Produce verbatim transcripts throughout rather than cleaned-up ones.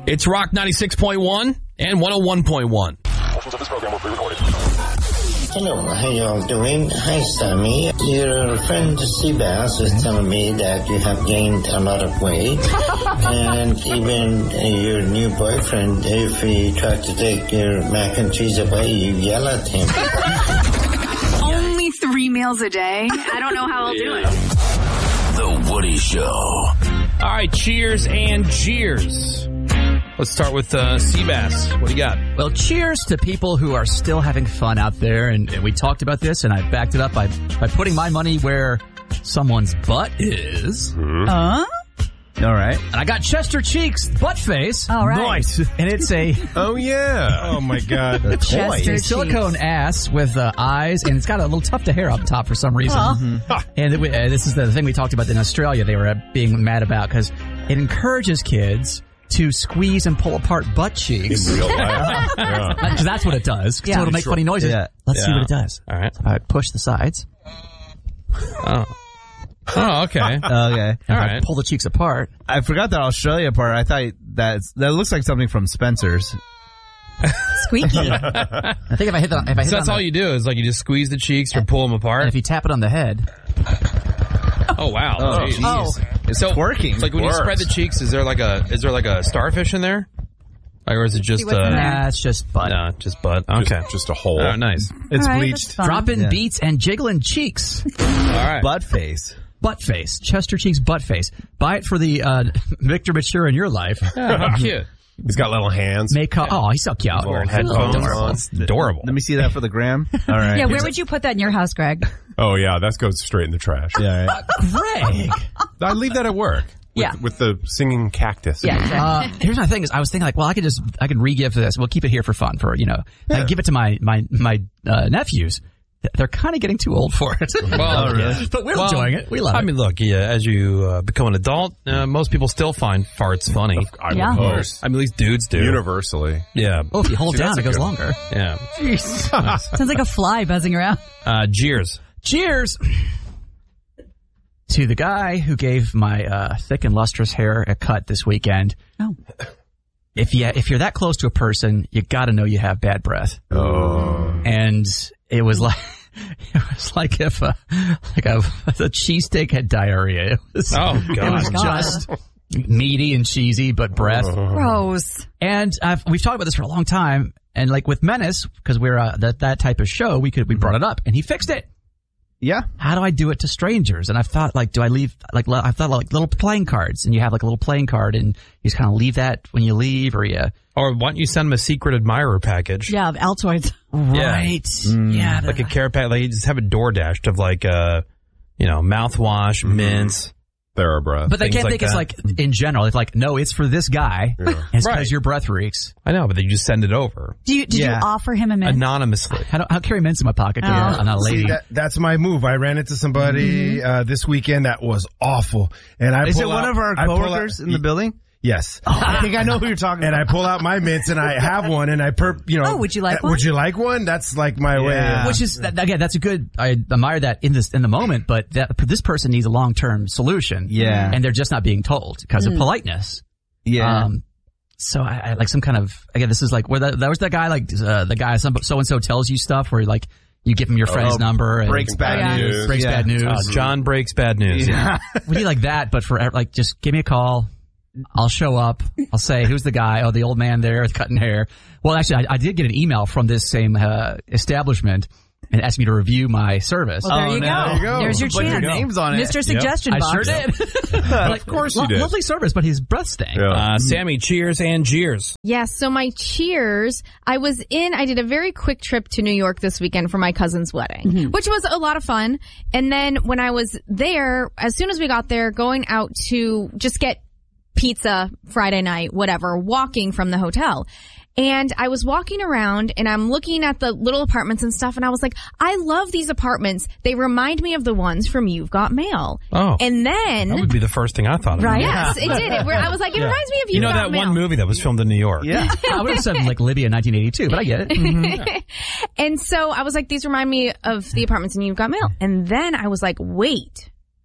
It's Rock ninety-six point one and one oh one point one. Portions of this program will be recorded. Hello, how y'all doing? Hi, Sammy. Your friend Seabass was telling me that you have gained a lot of weight. And even uh, your new boyfriend, if he tried to take your mac and cheese away, you yell at him. Only three meals a day? I don't know how I'll do it. The Woody Show. All right, cheers and jeers. Let's start with uh, Seabass. What do you got? Well, cheers to people who are still having fun out there. And, and we talked about this, and I backed it up by, by putting my money where someone's butt is. Mm-hmm. Uh? All right. And I got Chester Cheeks butt face. All right. Nice. And it's a... oh, yeah. Oh, my God. A toy. Chester A silicone Cheeks. ass with uh, eyes, and it's got a little tuft of hair up top for some reason. Mm-hmm. And it, uh, this is the thing we talked about in Australia they were uh, being mad about, because it encourages kids to squeeze and pull apart butt cheeks. In real life. Yeah. Because that's what it does. Yeah. So it'll make Sure. funny noises. Yeah. Let's see Yeah. what it does. All right. I push the sides. Oh. Oh, okay. Okay. All right. I pull the cheeks apart. I forgot that Australia part. I thought that's, that looks like something from Spencer's. Squeaky. I think if I hit the, if I hit So that's on all the, you do is like you just squeeze the cheeks or pull them and apart? if you tap it on the head, Oh, wow. Oh, Jeez. Oh. It's So, twerking. it's like when you Works. spread the cheeks, is there like a is there like a starfish in there? Or is it just what's in uh there. nah, it's just butt. no, just butt. Okay. Just, just a hole. Oh, nice. It's All right, bleached. that's fun. Dropping Yeah. beats and jiggling cheeks. All right. Butt face. Butt face. Chester Cheeks butt face. Buy it for the uh, Victor Mature in your life. Yeah, how cute. He's got little hands. May call. Oh, he's so cute. Wearing Oh, headphones. adorable. It's adorable. Let me see that for the gram. All right. Yeah, where would you put that in your house, Greg? Oh, yeah. That goes straight in the trash. Yeah, right. Greg. I leave that at work. With, Yeah. with the singing cactus. Yeah, exactly. Uh, here's my thing is I was thinking like, well, I could just, I can re-give this. We'll keep it here for fun for, you know, I give it to my, my, my, uh, nephews. They're kind of getting too old for it. Well, really? But we're Well, enjoying it. We love I it. mean, look, yeah, as you uh, become an adult, uh, most people still find farts funny. I Yeah. would hope. I mean, at least dudes do. Universally. Yeah. Oh, if you hold See, down, that's it a goes good- longer. Yeah. Sounds like a fly buzzing around. Uh, jeers. Cheers to the guy who gave my uh, thick and lustrous hair a cut this weekend. Oh. If you if you're that close to a person, you got to know you have bad breath. Oh. And it was like it was like if a like a, a cheesesteak had diarrhea. It was, Oh, it God. was just meaty and cheesy, but breath. Gross. And I've, we've talked about this for a long time. And like with Menace, because we're uh, that that type of show, we could we brought it up, and he fixed it. Yeah. How do I do it to strangers? And I've thought, like, do I leave, like, I thought, like, little playing cards, and you have, like, a little playing card, and you just kind of leave that when you leave, or you... Or why don't you send them a secret admirer package? Yeah, Altoids. Right. Mm. Yeah. Like a care pack, like you just have a door dashed of like, uh, you know, mouthwash, mints. TheraBreath. But they things can't like think it's, that. like, in general. It's like, no, it's for this guy. Yeah. And it's because Right. your breath reeks. I know, but then you just send it over Do you, did Yeah. you offer him a mint? anonymously. I don't, I don't carry mints in my pocket. Oh. Yeah, I'm not a lady. See, that, that's my move. I ran into somebody uh, this weekend that was awful, and I Is pull it one out- of our I pull coworkers out- in the building? Yes, I think I know who you're talking and about. I pull out my mints, and I have one, and I perp. You know, Oh, would you like uh, one? Would you like one? That's like my way. Yeah. of- Which is, that, again, that's a good, I admire that in this, in the moment, but that, this person needs a long-term solution. Yeah. And they're just not being told because Mm. of politeness. Yeah. Um, so I, I like some kind of, again, this is like where that, that was that guy, like, uh, the guy, some, so-and-so tells you stuff where like, you give him your friend's Oh, number and breaks bad Oh, yeah. news. breaks Yeah. bad news. Uh, John breaks bad news. Yeah. We need like that, but for, like, just give me a call. I'll show up. I'll say, who's the guy? Oh, the old man there with cutting hair. Well, actually, I, I did get an email from this same uh, establishment and asked me to review my service. Well, there, Oh, you no. go. There you go. There's your Put your chance. names on it. Mister Suggestion I Box. sure did. Of course you Lo- did. Lovely service, but his breath stank. Yeah. Uh, Sammy, cheers and jeers. Yes, so my cheers, I was in, I did a very quick trip to New York this weekend for my cousin's wedding, which was a lot of fun. And then when I was there, as soon as we got there, going out to just get pizza Friday night, whatever, walking from the hotel. And I was walking around and I'm looking at the little apartments and stuff, and I was like, I love these apartments. They remind me of the ones from You've Got Mail. Oh. And then, That would be the first thing I thought of. right? Yes, it did. It, I was like, it reminds me of You You've know Got that Mail. one movie that was filmed in New York? Yeah. I would have said like Libya in nineteen eighty-two, but I get it. And so I was like, these remind me of the apartments in You've Got Mail. And then I was like, wait,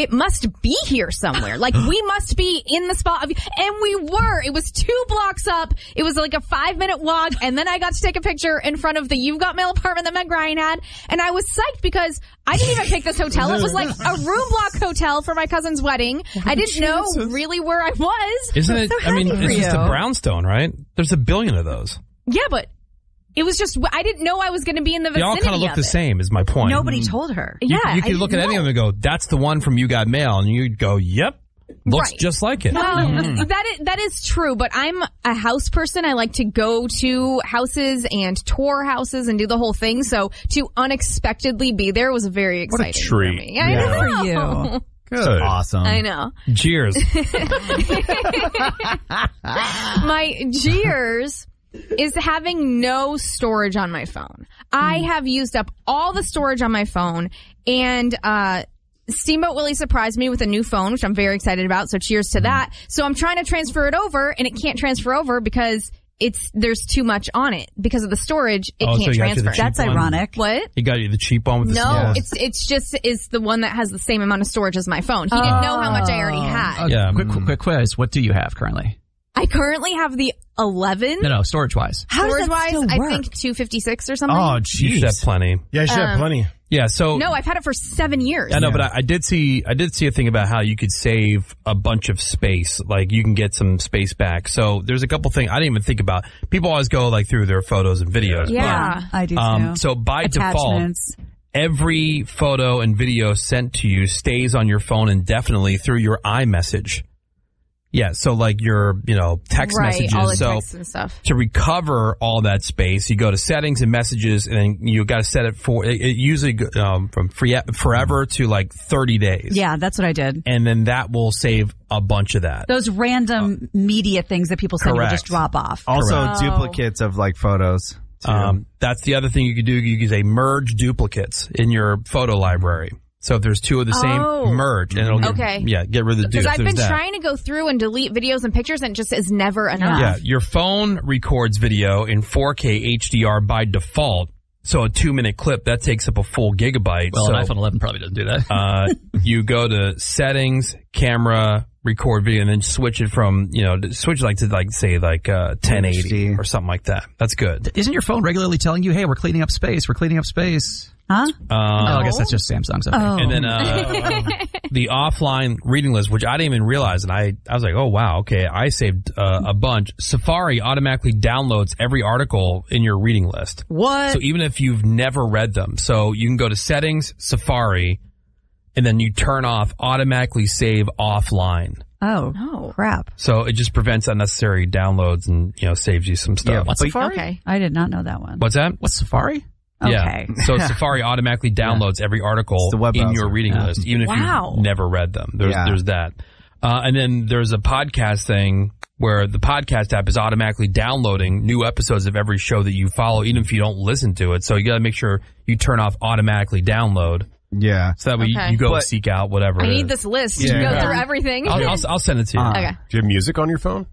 it must be here somewhere. Like, we must be in the spot. Of, and we were. It was two blocks up. It was like a five minute walk. And then I got to take a picture in front of the You've Got Mail apartment that Meg Ryan had. And I was psyched because I didn't even pick this hotel. It was like a room block hotel for my cousin's wedding. I didn't know really where I was. Isn't it? So I mean, happy it's for just you. a brownstone, right? There's a billion of those. Yeah, but it was just, I didn't know I was going to be in the They vicinity all kind of look of the it. same, is my point. Nobody told her. You, Yeah. you could I look at didn't any of know. them and go, that's the one from You Got Mail. And you'd go, yep, looks Right. just like it. Well, that is, that is true, but I'm a house person. I like to go to houses and tour houses and do the whole thing. So to unexpectedly be there was very What a exciting treat. for me. I Yeah. know. For you. Good. Awesome. I know. Cheers. My jeers is having no storage on my phone. I have used up all the storage on my phone, and uh Steamboat Willie surprised me with a new phone, which I'm very excited about, so cheers to that. So I'm trying to transfer it over, and it can't transfer over because it's there's too much on it. Because of the storage, it Oh, so can't he got you the transfer. cheap That's one? ironic. What? He got you the cheap one with the No, small- it's it's just is the one that has the same amount of storage as my phone. He didn't know how much I already had. Uh, Yeah. Quick, quick, quick quiz. What do you have currently? I currently have the eleven. No, no, storage wise. How does Storage that wise, still I work? think two fifty-six or something. Oh, You should have jeez. plenty. Yeah, I should have Um, plenty. Yeah, so No, I've had it for seven years. I know, but I, I did see I did see a thing about how you could save a bunch of space. Like you can get some space back. So there's a couple things I didn't even think about. People always go like through their photos and videos. Yeah. I do but, too. um, so by default, Attachments. every photo and video sent to you stays on your phone indefinitely through your iMessage. Yeah, so like your, you know, text right, messages. all the so texts and stuff. to recover all that space, you go to settings and messages, and then you got to set it for it, it usually um, from free, forever to like thirty days. Yeah, that's what I did. And then that will save a bunch of that. Those random media things that people send will Correct. just drop off. Also, Correct. duplicates of like photos. Too. Um, that's the other thing you could do. You can say merge duplicates in your photo library. So if there's two of the same, Oh. merge, and it'll get, Okay. yeah, get rid of the Because dupes. I've been There's that. trying to go through and delete videos and pictures, and it just is never enough. Yeah, your phone records video in four K H D R by default. So a two minute clip that takes up a full gigabyte. Well, so, an iPhone eleven probably doesn't do that. uh, you go to settings, camera, record video, and then switch it from, you know, switch like to like say like uh, ten eighty H D. or something like that. That's good. Isn't your phone regularly telling you, "Hey, we're cleaning up space. We're cleaning up space"? Huh? Um, Oh, I guess that's just Samsung's. Okay. Oh. And then uh, the offline reading list, which I didn't even realize, and I, I was like, oh wow, okay, I saved uh, a bunch. Safari automatically downloads every article in your reading list. What? So even if you've never read them, so you can go to settings, Safari, and then you turn off automatically save offline. Oh, No. crap. So it just prevents unnecessary downloads and, you know, saves you some stuff. Yeah, What's but- Safari? Okay. I did not know that one. What's that? What's Safari? Yeah. Okay. So Safari automatically downloads every article It's the web in browser. your reading Yeah. list, even if Wow. you've never read them. There's Yeah. there's that. Uh, and then there's a podcast thing where the podcast app is automatically downloading new episodes of every show that you follow, even if you don't listen to it. So you got to make sure you turn off automatically download. Yeah. So that way you, Okay. you go But- seek out whatever I it need is. this list Yeah. to go Yeah. through everything. I'll, I'll, I'll send it to you. Uh, Okay. Do you have music on your phone?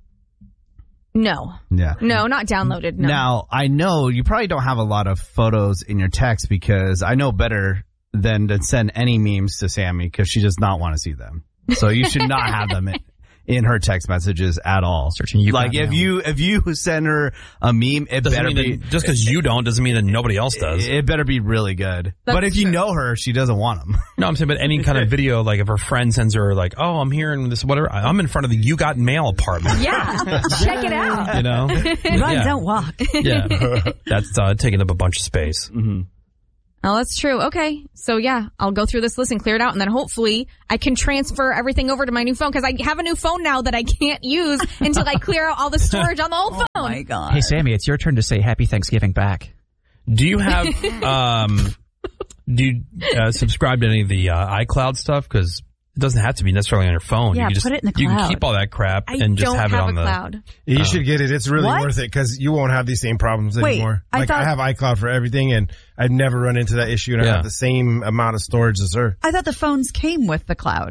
No. Yeah. No, not downloaded. No. Now, I know you probably don't have a lot of photos in your text because I know better than to send any memes to Sammy because she does not want to see them. So you should not have them in, in her text messages at all. Searching you like got if mail. you if you send her a meme, it Doesn't better mean be that, just because you don't doesn't mean that nobody else does. it better be really good. but if you true. know her, she doesn't want them. No, I'm saying, but any kind of video, like if her friend sends her, like, oh, I'm here in this, whatever, I'm in front of the You Got Mail apartment. Yeah. Check it out. You know? Run, yeah. don't walk. Yeah. That's uh, taking up a bunch of space. Oh, that's true. Okay. So yeah, I'll go through this list and clear it out, and then hopefully I can transfer everything over to my new phone because I have a new phone now that I can't use until I clear out all the storage on the old phone. Oh my God. Hey, Sammy, it's your turn to say Happy Thanksgiving back. Do you have, um, do you uh, subscribe to any of the uh, iCloud stuff? Because it doesn't have to be necessarily on your phone. Yeah, you can just, put it in the You can cloud. keep all that crap I and just don't have, have, it on a the cloud. You should get it. It's really What? worth it because you won't have these same problems Wait, anymore. I like thought- I have iCloud for everything, and I've never run into that issue, and I Yeah. have the same amount of storage as her. I thought the phones came with the cloud.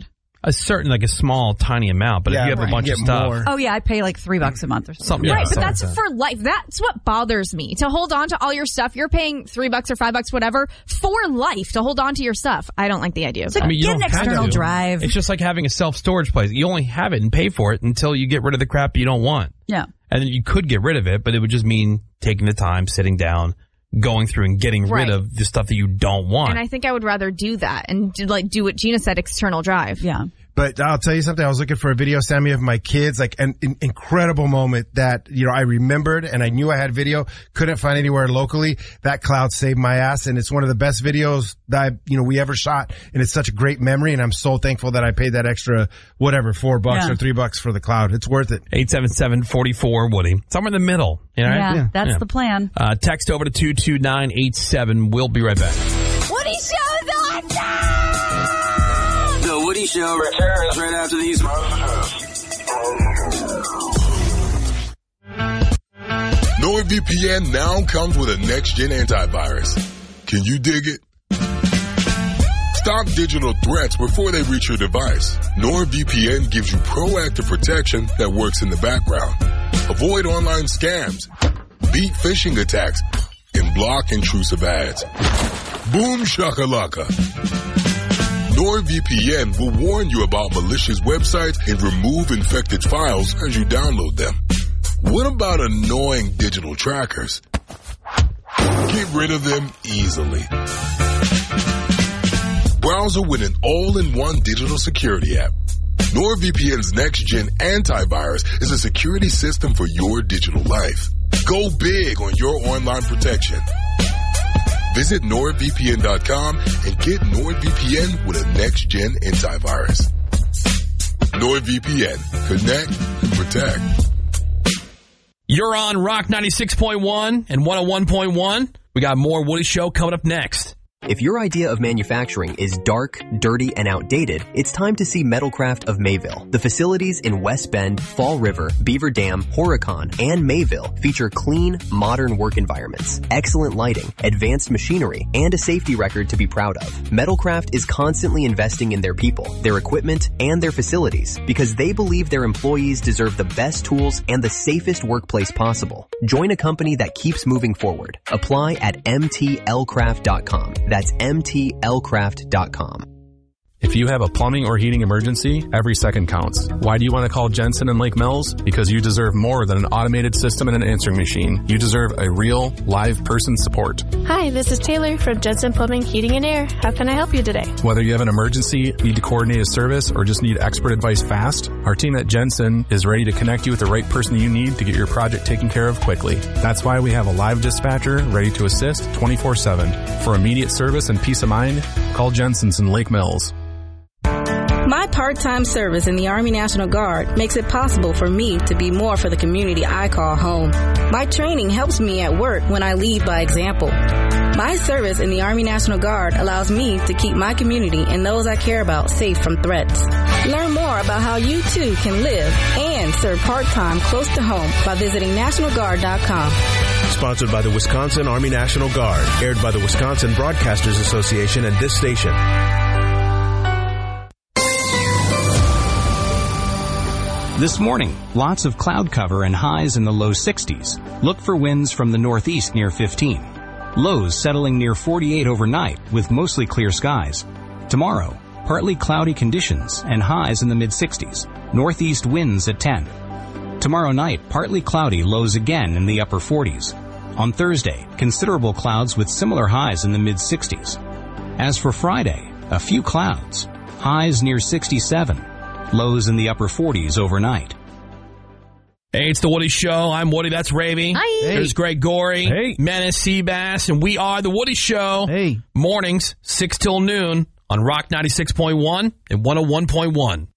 a certain, like a small, tiny amount. But Yeah, if you have right. a bunch You of get stuff. more. Oh yeah, I pay like three bucks a month or something. Something Right, like but that. that's for life. That's what bothers me. To hold on to all your stuff, you're paying three bucks or five bucks, whatever, for life to hold on to your stuff. I don't like the idea of that. I mean, you Get an don't have external to. drive. It's just like having a self-storage place. You only have it and pay for it until you get rid of the crap you don't want. Yeah. And then you could get rid of it, but it would just mean taking the time, sitting down, going through and getting Right. rid of the stuff that you don't want. And I think I would rather do that and do, like do what Gina said, external drive. Yeah. But I'll tell you something. I was looking for a video, Sammy, of my kids, like an, an incredible moment that, you know, I remembered and I knew I had video, couldn't find anywhere locally. That cloud saved my ass. And it's one of the best videos that I, you know, we ever shot. And it's such a great memory. And I'm so thankful that I paid that extra, whatever, four bucks Yeah. or three bucks for the cloud. It's worth it. eight seven seven, four four, Woody. Somewhere in the middle. You know, Yeah, right? that's Yeah. the plan. Uh, text over to two two nine eight seven. We'll be right back. Woody Show's on time! The Woody Show returns right after these NordVPN now comes with a next-gen antivirus. Can you dig it? Stop digital threats before they reach your device. NordVPN gives you proactive protection that works in the background. Avoid online scams, beat phishing attacks, and block intrusive ads. Boom shakalaka. NordVPN will warn you about malicious websites and remove infected files as you download them. What about annoying digital trackers? Get rid of them easily. Browser with an all-in-one digital security app. NordVPN's next-gen antivirus is a security system for your digital life. Go big on your online protection. Visit nord V P N dot com and get NordVPN with a next-gen antivirus. NordVPN. Connect and protect. You're on Rock ninety-six point one and one oh one point one. We got more Woody Show coming up next. If your idea of manufacturing is dark, dirty, and outdated, it's time to see Metalcraft of Mayville. The facilities in West Bend, Fall River, Beaver Dam, Horicon, and Mayville feature clean, modern work environments, excellent lighting, advanced machinery, and a safety record to be proud of. Metalcraft is constantly investing in their people, their equipment, and their facilities because they believe their employees deserve the best tools and the safest workplace possible. Join a company that keeps moving forward. Apply at M T L craft dot com. That's M T L craft dot com. If you have a plumbing or heating emergency, every second counts. Why do you want to call Jensen in Lake Mills? Because you deserve more than an automated system and an answering machine. You deserve a real, live person support. Hi, this is Taylor from Jensen Plumbing, Heating and Air. How can I help you today? Whether you have an emergency, need to coordinate a service, or just need expert advice fast, our team at Jensen is ready to connect you with the right person you need to get your project taken care of quickly. That's why we have a live dispatcher ready to assist twenty-four seven. For immediate service and peace of mind, call Jensen's in Lake Mills. My part-time service in the Army National Guard makes it possible for me to be more for the community I call home. My training helps me at work when I lead by example. My service in the Army National Guard allows me to keep my community and those I care about safe from threats. Learn more about how you too can live and serve part-time close to home by visiting national guard dot com. Sponsored by the Wisconsin Army National Guard. Aired by the Wisconsin Broadcasters Association and this station. This morning, lots of cloud cover and highs in the low sixties. Look for winds from the northeast near fifteen. Lows settling near forty-eight overnight with mostly clear skies. Tomorrow, partly cloudy conditions and highs in the mid-sixties. Northeast winds at ten. Tomorrow night, partly cloudy, lows again in the upper forties. On Thursday, considerable clouds with similar highs in the mid-sixties. As for Friday, a few clouds. Highs near sixty-seven. Lows in the upper forties overnight. Hey, it's the Woody Show. I'm Woody. That's Ravy. Hi. Hey. There's Greg Gorey. Hey. Menace Seabass. And we are the Woody Show. Hey. Mornings, six till noon on Rock ninety-six point one and one oh one point one.